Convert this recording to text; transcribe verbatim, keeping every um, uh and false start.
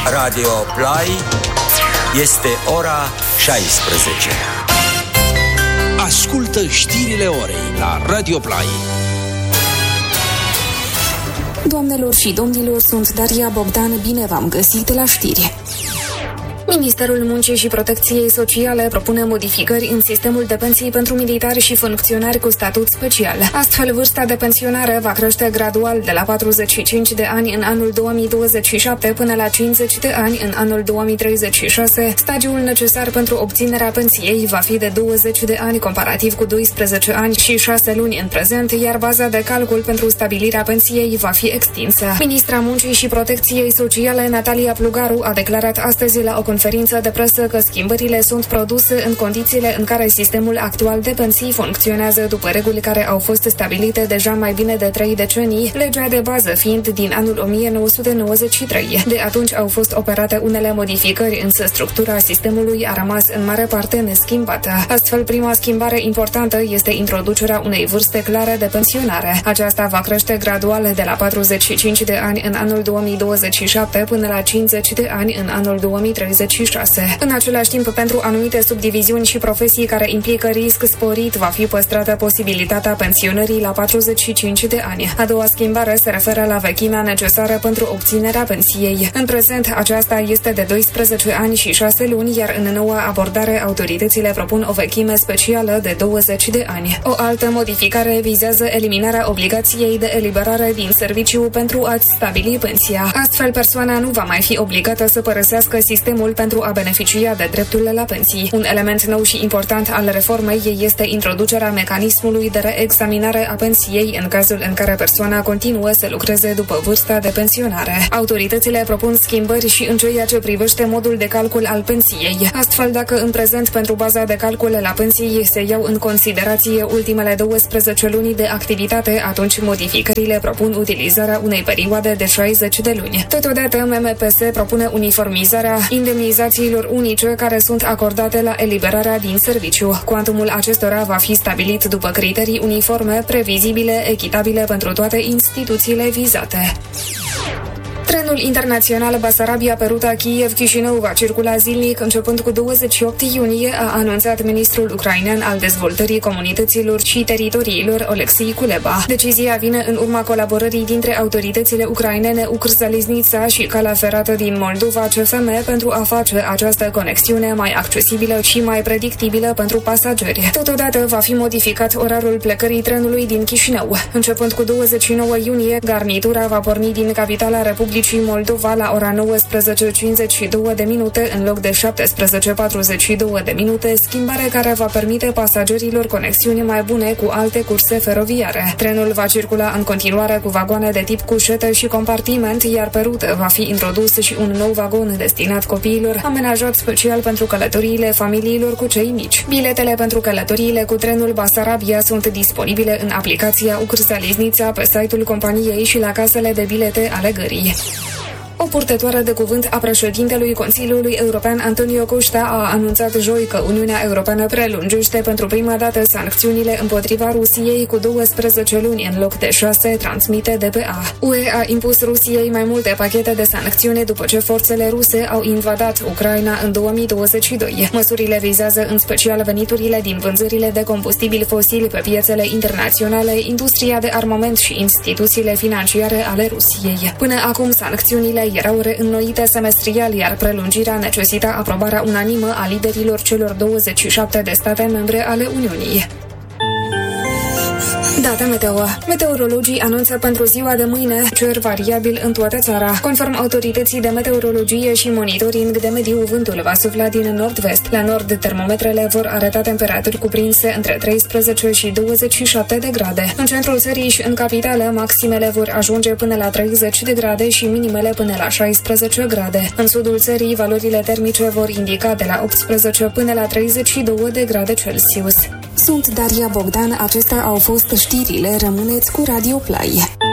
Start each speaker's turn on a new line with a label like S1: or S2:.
S1: Radio Play. Este ora șaisprezece.
S2: Ascultă știrile orei la Radio Play.
S3: Doamnelor și domnilor, sunt Daria Bogdan, bine v-am găsit la știri. Ministerul Muncii și Protecției Sociale propune modificări în sistemul de pensii pentru militari și funcționari cu statut special. Astfel, vârsta de pensionare va crește gradual de la patruzeci și cinci de ani în anul două mii douăzeci și șapte până la cincizeci de ani în anul două mii treizeci și șase. Stadiul necesar pentru obținerea pensiei va fi de douăzeci de ani comparativ cu doisprezece ani și șase luni în prezent, iar baza de calcul pentru stabilirea pensiei va fi extinsă. Ministra Muncii și Protecției Sociale, Natalia Plugaru, a declarat astăzi la o conferință de presă că schimbările sunt produse în condițiile în care sistemul actual de pensii funcționează după reguli care au fost stabilite deja mai bine de trei decenii, legea de bază fiind din anul o mie nouă sute nouăzeci și trei. De atunci au fost operate unele modificări, însă structura sistemului a rămas în mare parte neschimbată. Astfel, prima schimbare importantă este introducerea unei vârste clare de pensionare. Aceasta va crește gradual de la patruzeci și cinci de ani în anul două mii douăzeci și șapte până la cincizeci de ani în anul două mii treizeci și șase. În același timp, pentru anumite subdiviziuni și profesii care implică risc sporit, va fi păstrată posibilitatea pensionării la patruzeci și cinci de ani. A doua schimbare se referă la vechimea necesară pentru obținerea pensiei. În prezent, aceasta este de doisprezece ani și șase luni, iar în noua abordare, autoritățile propun o vechime specială de douăzeci de ani. O altă modificare vizează eliminarea obligației de eliberare din serviciu pentru a-ți stabili pensia. Astfel, persoana nu va mai fi obligată să părăsească sistemul pentru a beneficia de drepturile la pensii. Un element nou și important al reformei este introducerea mecanismului de reexaminare a pensiei în cazul în care persoana continuă să lucreze după vârsta de pensionare. Autoritățile propun schimbări și în ceea ce privește modul de calcul al pensiei. Astfel, dacă în prezent pentru baza de calcul la pensii se iau în considerație ultimele douăsprezece luni de activitate, atunci modificările propun utilizarea unei perioade de șaizeci de luni. Totodată, M M P S propune uniformizarea indemnizațiilor unice care sunt acordate la eliberarea din serviciu. Cuantumul acestora va fi stabilit după criterii uniforme, previzibile, echitabile pentru toate instituțiile vizate. Trenul internațional Basarabia-Peruta-Kiev-Chișinău va circula zilnic începând cu douăzeci și opt iunie, a anunțat ministrul ucrainean al dezvoltării comunităților și teritoriilor Oleksii Kuleba. Decizia vine în urma colaborării dintre autoritățile ucrainene Ukrzaliznița și calea ferată din Moldova C F M pentru a face această conexiune mai accesibilă și mai predictibilă pentru pasageri. Totodată va fi modificat orarul plecării trenului din Chișinău. Începând cu douăzeci și nouă iunie, garnitura va porni din capitala Republicii Moldova la ora nouăsprezece cincizeci și două de minute în loc de șaptesprezece patruzeci și două de minute, schimbare care va permite pasagerilor conexiuni mai bune cu alte curse feroviare. Trenul va circula în continuare cu vagoane de tip cușetă și compartiment, iar pe rută va fi introdus și un nou vagon destinat copiilor, amenajat special pentru călătoriile familiilor cu cei mici. Biletele pentru călătoriile cu trenul Basarabia sunt disponibile în aplicația Ukrzaliznița, pe site-ul companiei și la casele de bilete ale gării. O purtătoare de cuvânt a președintelui Consiliului European, Antonio Costa, a anunțat joi că Uniunea Europeană prelungește pentru prima dată sancțiunile împotriva Rusiei cu douăsprezece luni în loc de șase, transmite D P A. U E a impus Rusiei mai multe pachete de sancțiuni după ce forțele ruse au invadat Ucraina în două mii douăzeci și doi. Măsurile vizează în special veniturile din vânzările de combustibili fosili pe piețele internaționale, industria de armament și instituțiile financiare ale Rusiei. Până acum, sancțiunile erau reînnoite semestrial, iar prelungirea necesita aprobarea unanimă a liderilor celor douăzeci și șapte de state membre ale Uniunii. Data meteo. Meteorologii anunță pentru ziua de mâine cer variabil în toată țara. Conform autorității de meteorologie și monitoring de mediu, vântul va sufla din nord-vest. La nord, termometrele vor arăta temperaturi cuprinse între treisprezece și douăzeci și șapte de grade. În centrul țării și în capitală, maximele vor ajunge până la treizeci de grade și minimele până la șaisprezece grade. În sudul țării, valorile termice vor indica de la optsprezece până la treizeci și două de grade Celsius. Sunt Daria Bogdan, acestea au fost știrile, rămâneți cu Radio Play.